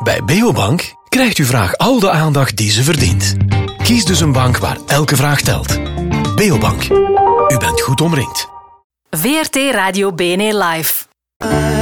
Bij Beobank krijgt uw vraag al de aandacht die ze verdient. Kies dus een bank waar elke vraag telt. Beobank. U bent goed omringd. VRT Radio BNE Live.